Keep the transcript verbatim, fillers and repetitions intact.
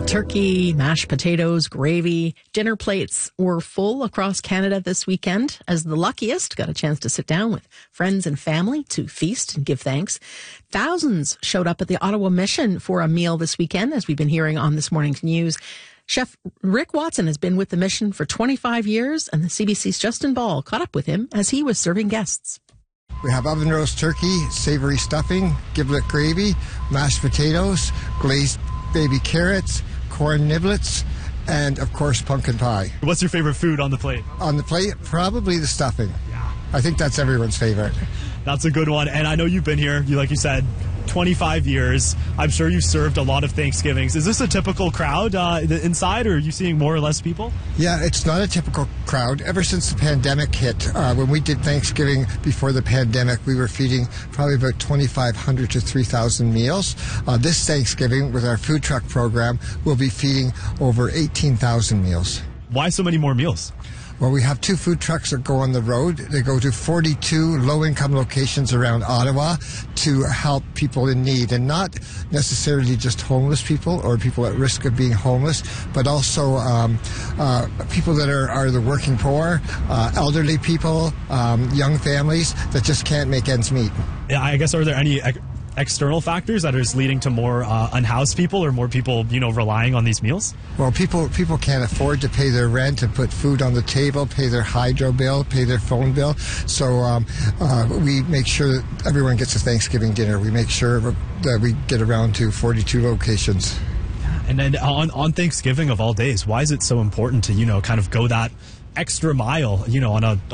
Turkey, mashed potatoes, gravy. Dinner plates were full across Canada this weekend as the luckiest got a chance to sit down with friends and family to feast and give thanks. Thousands showed up at the Ottawa Mission for a meal this weekend, as we've been hearing on this morning's news. Chef Rick Watson has been with the Mission for twenty-five years, and the C B C's Justin Ball caught up with him as he was serving guests. We have oven roast turkey, savory stuffing, giblet gravy, mashed potatoes, glazed baby carrots, corn niblets, and, of course, pumpkin pie. What's your favorite food on the plate? On the plate, probably the stuffing. Yeah. I think that's everyone's favorite. That's a good one. And I know you've been here, you like you said, twenty-five years. I'm sure you've served a lot of Thanksgivings. Is this a typical crowd uh, inside, or are you seeing more or less people? Yeah, it's not a typical crowd. Ever since the pandemic hit, uh, when we did Thanksgiving before the pandemic, we were feeding probably about twenty-five hundred to three thousand meals. Uh, this Thanksgiving, with our food truck program, we'll be feeding over eighteen thousand meals. Why so many more meals? Well, we have two food trucks that go on the road. They go to forty-two low-income locations around Ottawa to help people in need, and not necessarily just homeless people or people at risk of being homeless, but also um, uh, people that are, are the working poor, uh, elderly people, um, young families that just can't make ends meet. Yeah, I guess, are there any ec- external factors that is leading to more uh, unhoused people or more people, you know, relying on these meals? Well, people people can't afford to pay their rent and put food on the table, pay their hydro bill, pay their phone bill. So um, uh, we make sure that everyone gets a Thanksgiving dinner. We make sure that we get around to forty-two locations. And then on, on Thanksgiving of all days, why is it so important to, you know, kind of go that extra mile, you know, on a